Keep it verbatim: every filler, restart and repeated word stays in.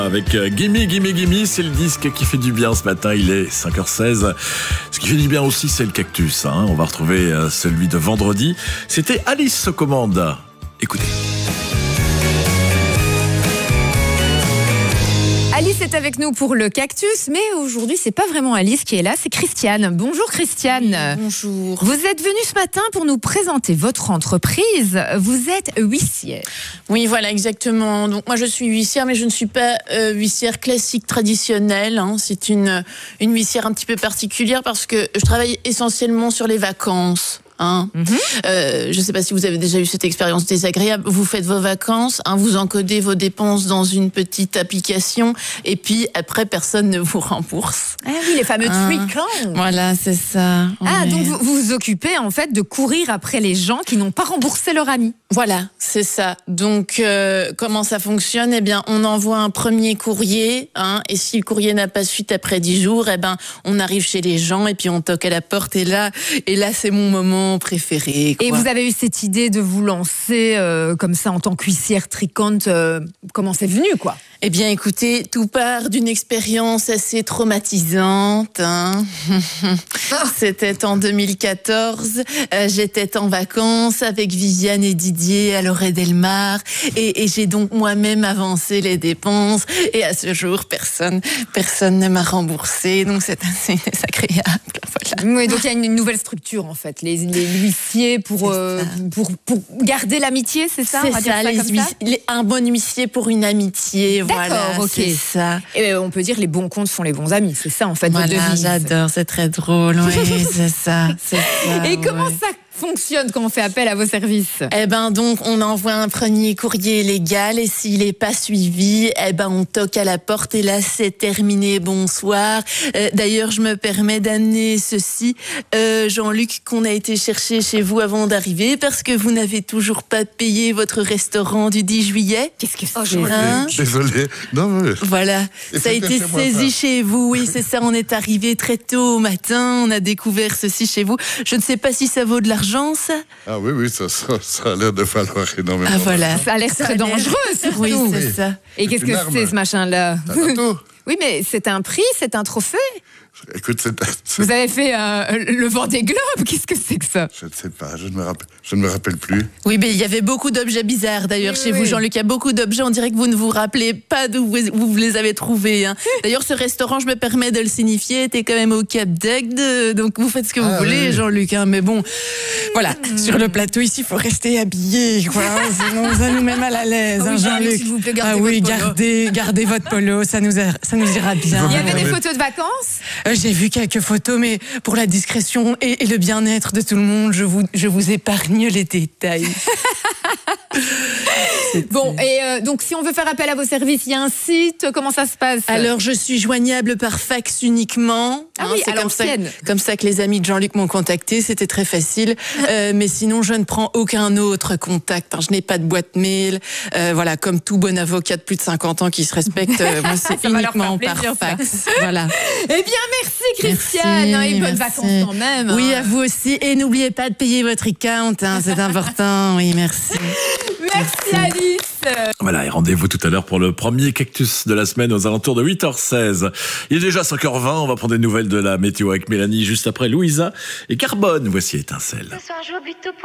Avec Gimme, Gimme, Gimme, c'est le disque qui fait du bien ce matin, il est cinq heures seize. Ce qui fait du bien aussi, c'est le cactus. Hein. On va retrouver celui de vendredi. C'était Alice aux commandes. Écoutez. Alice est avec nous pour le cactus, mais aujourd'hui, c'est pas vraiment Alice qui est là, c'est Christiane. Bonjour Christiane. Oui, bonjour. Vous êtes venue ce matin pour nous présenter votre entreprise. Vous êtes huissière. Oui, voilà, exactement. Donc moi, je suis huissière, mais je ne suis pas euh, huissière classique traditionnelle. Hein. C'est une, une huissière un petit peu particulière parce que je travaille essentiellement sur les vacances. Hein. Mm-hmm. Euh, je ne sais pas si vous avez déjà eu cette expérience désagréable. Vous faites vos vacances, hein, vous encodez vos dépenses dans une petite application et puis après, personne ne vous rembourse. Ah oui, les fameux hein. trickles. Voilà, c'est ça. Ah, ouais. donc vous, vous vous occupez en fait de courir après les gens qui n'ont pas remboursé leur ami. Voilà, c'est ça. Donc, euh, comment ça fonctionne ? Eh bien, on envoie un premier courrier, hein, et si le courrier n'a pas suite après dix jours, eh ben, on arrive chez les gens et puis on toque à la porte et là, et là, c'est mon moment préféré. Quoi. Et vous avez eu cette idée de vous lancer euh, comme ça en tant qu'huissière tricante. Euh, comment c'est venu, quoi ? Eh bien, écoutez, tout part d'une expérience assez traumatisante. Hein. C'était en deux mille quatorze. Euh, j'étais en vacances avec Viviane et Didier à Lorette-Delmar et, et j'ai donc moi-même avancé les dépenses. Et à ce jour, personne, personne ne m'a remboursé. Donc, c'est assez désagréable. Voilà. Oui, donc il y a une nouvelle structure en fait, les, les huissiers pour, euh, pour, pour garder l'amitié, c'est ça ? C'est ça, les huissiers, les, un bon huissier pour une amitié. D'accord, voilà, ok. C'est ça. Et on peut dire les bons comptes font les bons amis, c'est ça en fait. Voilà, votre devise. J'adore, c'est très drôle, oui, c'est ça, c'est ça. Et comment ouais. ça fonctionne quand on fait appel à vos services ? Eh ben donc on envoie un premier courrier légal et s'il n'est pas suivi, eh ben on toque à la porte et là c'est terminé. Bonsoir. Euh, d'ailleurs je me permets d'amener ceci, euh, Jean-Luc, qu'on a été chercher chez vous avant d'arriver parce que vous n'avez toujours pas payé votre restaurant du dix juillet. Qu'est-ce que oh, c'est hein Désolé. Non, mais... Voilà, Et ça a été chez moi, saisi ça. chez vous. Oui, c'est ça. On est arrivé très tôt au matin. On a découvert ceci chez vous. Je ne sais pas si ça vaut de l'argent. Ça Ah oui, oui, ça, ça, ça a l'air de falloir énormément. Ah voilà. Ça a l'air très dangereux, surtout. Oui, c'est ça. Et qu'est-ce que c'est ce machin-là ? Un bateau. Oui, mais c'est un prix, c'est un trophée. Écoute, c'est, c'est... Vous avez fait euh, le Vendée Globe. Qu'est-ce que c'est que ça ? Je ne sais pas, je ne me rappelle, je ne me rappelle plus. Oui, mais il y avait beaucoup d'objets bizarres d'ailleurs oui, chez oui. vous, Jean-Luc. Il y a beaucoup d'objets. On dirait que vous ne vous rappelez pas d'où vous, vous les avez trouvés. Hein. D'ailleurs, ce restaurant, je me permets de le signifier, était quand même au Cap d'Agde. Donc, vous faites ce que vous ah, voulez, oui. Jean-Luc. Hein. Mais bon, voilà. Mmh. Sur le plateau ici, il faut rester habillé. Quoi. Sinon, ça nous met mal à l'aise, hein, oui, Jean-Luc. S'il vous plaît, gardez ah oui, votre polo. gardez, gardez votre polo. Ça nous, a, ça nous ira bien. Il y avait oui. des photos de vacances ? euh, J'ai vu quelques photos, mais pour la discrétion et, et le bien-être de tout le monde, je vous, je vous épargne les détails. Bon, et euh, donc si on veut faire appel à vos services, il y a un site, comment ça se passe ? Alors, je suis joignable par fax uniquement. Ah hein, oui, c'est à comme ça, l'ancienne. comme ça que les amis de Jean-Luc m'ont contacté, c'était très facile. euh, mais sinon, je ne prends aucun autre contact. Hein, je n'ai pas de boîte mail. Euh, voilà, comme tout bon avocat de plus de cinquante ans qui se respecte, euh, moi, c'est uniquement par plaisir, fax. Voilà. Eh bien, merci Christiane, Merci, hein, et bonnes merci. vacances quand même. Oui, hein. à vous aussi. Et n'oubliez pas de payer votre account, hein, c'est important. Oui, merci. Merci Alice. Voilà, et rendez-vous tout à l'heure pour le premier cactus de la semaine aux alentours de huit heures seize. Il est déjà cinq heures vingt, on va prendre des nouvelles de la météo avec Mélanie juste après Louisa et Carbone. Voici Étincelle. Ce soir, je vois plutôt pour